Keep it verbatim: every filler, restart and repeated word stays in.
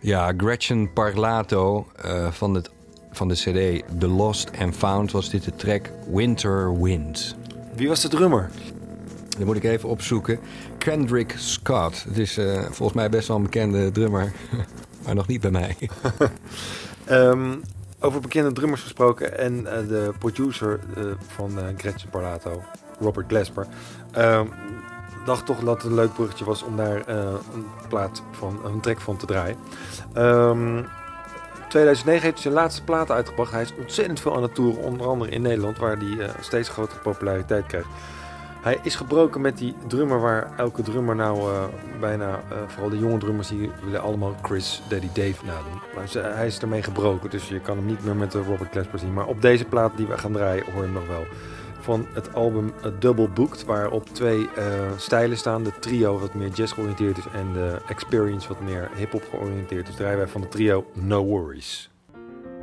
Ja, Gretchen Parlato uh, van, het, van de cd The Lost and Found was dit de track Winter Wind. Wie was de drummer? Dat moet ik even opzoeken. Kendrick Scott. Het is uh, volgens mij best wel een bekende drummer, maar nog niet bij mij. um, over bekende drummers gesproken en uh, de producer uh, van uh, Gretchen Parlato, Robert Glasper, uh, dacht toch dat het een leuk bruggetje was om daar uh, een plaat van, een track van te draaien. Um, tweeduizend negen heeft hij zijn laatste plaat uitgebracht. Hij is ontzettend veel aan het toeren, onder andere in Nederland, waar hij uh, steeds grotere populariteit krijgt. Hij is gebroken met die drummer waar elke drummer nou uh, bijna, uh, vooral de jonge drummers, die willen allemaal Chris Daddy Dave nadoen. Maar ze, hij is ermee gebroken, dus je kan hem niet meer met de Robert Glasper zien. Maar op deze plaat die we gaan draaien hoor je hem nog wel. Van het album uh, Double Booked, waarop twee uh, stijlen staan. De trio wat meer jazz georiënteerd is en de Experience wat meer hip-hop georiënteerd is. Draaien wij van de trio No Worries.